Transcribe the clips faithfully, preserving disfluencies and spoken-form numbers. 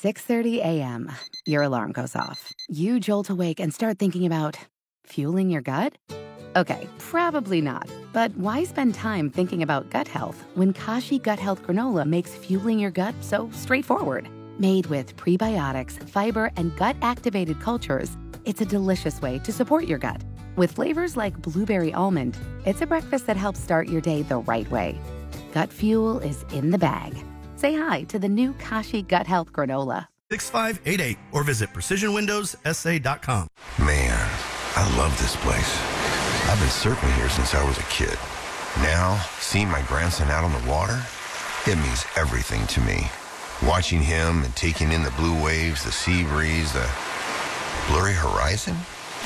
six thirty a.m., your alarm goes off. You jolt awake and start thinking about fueling your gut? Okay, probably not. But why spend time thinking about gut health when Kashi Gut Health Granola makes fueling your gut so straightforward? Made with prebiotics, fiber, and gut-activated cultures, it's a delicious way to support your gut. With flavors like blueberry almond, it's a breakfast that helps start your day the right way. Gut fuel is in the bag. Say hi to the new Kashi Gut Health Granola. six five eight eight or visit precision windows s a dot com. Man, I love this place. I've been surfing here since I was a kid. Now, seeing my grandson out on the water, it means everything to me. Watching him and taking in the blue waves, the sea breeze, the blurry horizon.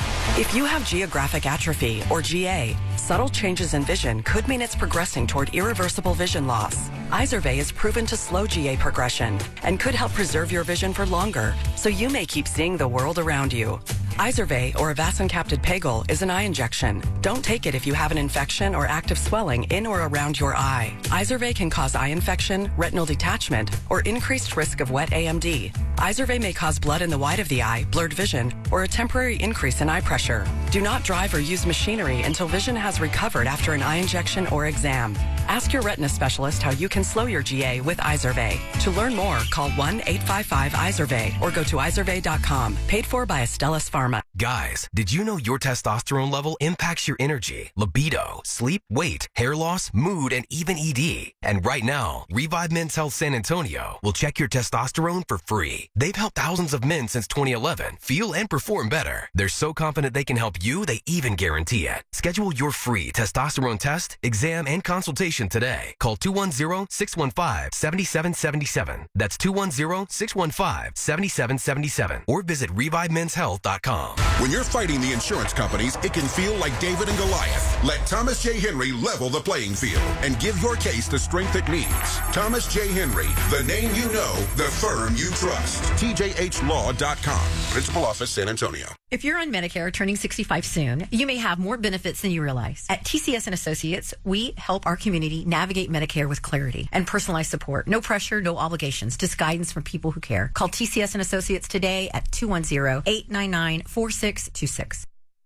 If you have geographic atrophy, or G A, subtle changes in vision could mean it's progressing toward irreversible vision loss. Izervay is proven to slow G A progression and could help preserve your vision for longer, so you may keep seeing the world around you. Izervay, or avacincaptad pegol, is an eye injection. Don't take it if you have an infection or active swelling in or around your eye. Izervay can cause eye infection, retinal detachment, or increased risk of wet A M D. Izervay may cause blood in the white of the eye, blurred vision, or a temporary increase in eye pressure. Do not drive or use machinery until vision has recovered after an eye injection or exam. Ask your retina specialist how you can slow your G A with Izervay. To learn more, call one eight five five Izervay or go to izervay dot com. Paid for by Astellas Pharma. Guys, did you know your testosterone level impacts your energy, libido, sleep, weight, hair loss, mood, and even E D? And right now, Revive Men's Health San Antonio will check your testosterone for free. They've helped thousands of men since twenty eleven feel and perform better. They're so confident they can help you, they even guarantee it. Schedule your free testosterone test, exam, and consultation today. Call two one zero, six one five, seven seven seven seven. That's two one zero, six one five, seven seven seven seven. Or visit revive mens health dot com. When you're fighting the insurance companies, it can feel like David and Goliath. Let Thomas J. Henry level the playing field and give your case the strength it needs. Thomas J. Henry, the name you know, the firm you trust. T J H law dot com. Principal Office, San Antonio. If you're on Medicare, turning sixty-five soon, you may have more benefits than you realize. At T C S and Associates, we help our community navigate Medicare with clarity and personalized support. No pressure, no obligations, just guidance from people who care. Call T C S and Associates today at two one zero, eight nine nine, four six two six.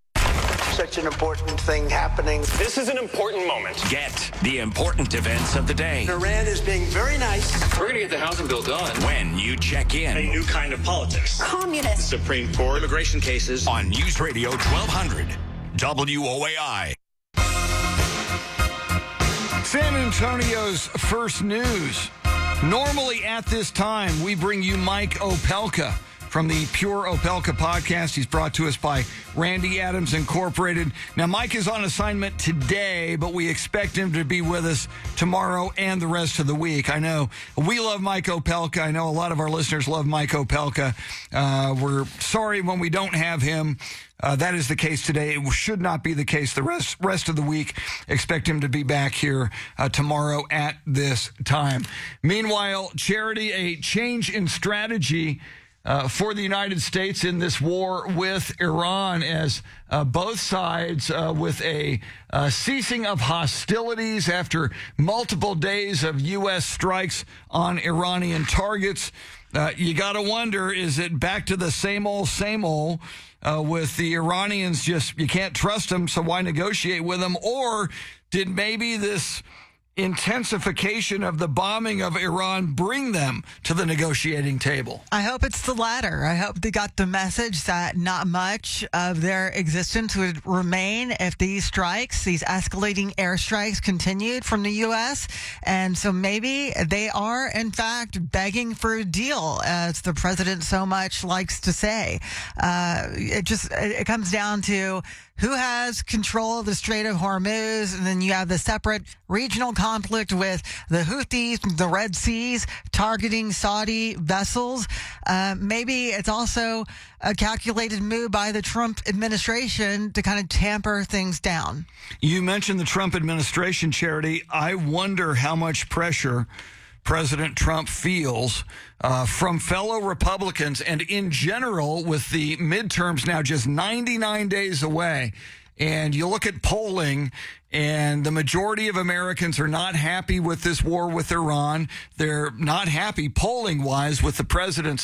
Such an important thing happening. This is an important moment. Get the important events of the day. Iran is being very nice. We're going to get the housing bill done when you check in. A new kind of politics. Communist. Supreme Court. Immigration cases. On News Radio twelve hundred W O A I. San Antonio's First News. Normally at this time, we bring you Mike Opelka from the Pure Opelka podcast. He's brought to us by Randy Adams Incorporated. Now, Mike is on assignment today, but we expect him to be with us tomorrow and the rest of the week. I know we love Mike Opelka. I know a lot of our listeners love Mike Opelka. Uh, we're sorry when we don't have him. Uh, that is the case today. It should not be the case the rest rest of the week. Expect him to be back here uh, tomorrow at this time. Meanwhile, Charity, a change in strategy Uh, for the United States in this war with Iran, as uh, both sides, uh, with a uh, ceasing of hostilities after multiple days of U S strikes on Iranian targets. Uh, you got to wonder, is it back to the same old, same old uh, with the Iranians? Just, you can't trust them, so why negotiate with them? Or did maybe this intensification of the bombing of Iran bring them to the negotiating table? I hope it's the latter. I hope they got the message that not much of their existence would remain if these strikes, these escalating airstrikes continued from the U S. And so maybe they are, in fact, begging for a deal, as the president so much likes to say. Uh, it just, it comes down to who has control of the Strait of Hormuz, and then you have the separate regional conflict with the Houthis, the Red Seas, targeting Saudi vessels. Uh, maybe it's also a calculated move by the Trump administration to kind of tamper things down. You mentioned the Trump administration, Charity. I wonder how much pressure President Trump feels uh, from fellow Republicans and in general with the midterms now just ninety-nine days away. And you look at polling, and the majority of Americans are not happy with this war with Iran. They're not happy polling-wise with the president's